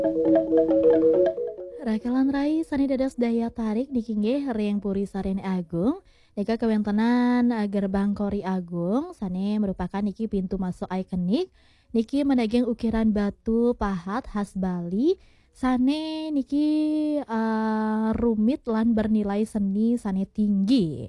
Rakelan rai sani dados daya tarik niki nggih Rieng Puri Sarene Agung. Nika kawentenan Gerbang Kori Agung sane merupakan niki pintu masuk ikonik. Niki menaging ukiran batu pahat khas Bali. Sane niki rumit lan bernilai seni sane tinggi.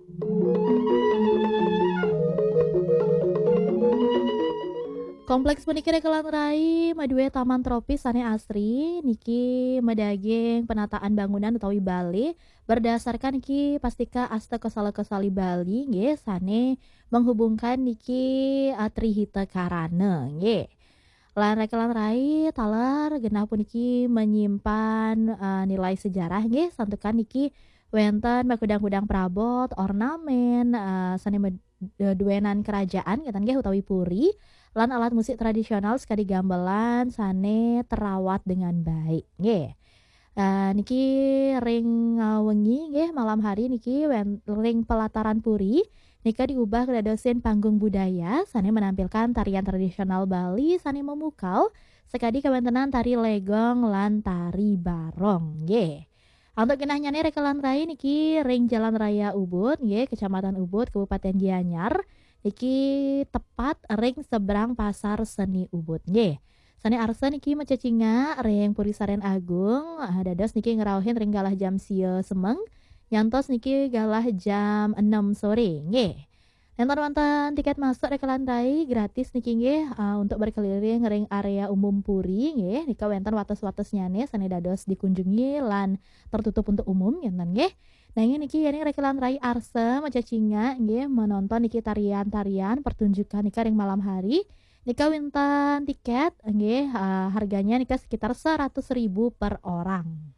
Kompleks punika Rekelan Rai madue taman tropis sane asri niki medaging penataan bangunan utawi Bali berdasarkan niki pastika asta kesala-kesali Bali nggih sane menghubungkan niki Trihita Karana nggih. Lan Rekelan Rai taler genah puniki menyimpan nilai sejarah nggih santukan niki wenten bakudang-kudang perabot, ornamen, seni duenan kerajaan ngeten nggih utawi puri lan alat musik tradisional sekali gamelan sane terawat dengan baik nggih. Niki ring wengi nggih malam hari niki ring pelataran puri nika diubah kedadosan panggung budaya sane menampilkan tarian tradisional Bali sane memukau sekadi kawentenan tari legong lan tari barong nggih. Untuk genahnya nih Rekelan Rai niki ring Jalan Raya Ubud nggih Kecamatan Ubud Kabupaten Gianyar niki tepat ring seberang Pasar Seni Ubud nggih. Sane arsa niki macacinga ring Purisaren Agung dados niki ngerauhin ring galah jam sieu semeng nyantos niki galah jam 6 sore nggih. Enten wonten tiket masuk Rekelan Rai gratis niki nggih untuk berkeliling ring area umum Puri nggih nika wonten wates-watesnyane sane dados dikunjungi lan tertutup untuk umum ngenten nggih. Nanging niki yani Rekelan Rai arsa macacinga nggih menonton niki tarian-tarian pertunjukan nika ring malam hari. Nika winten tiket nggih harganya nika sekitar 100.000 per orang.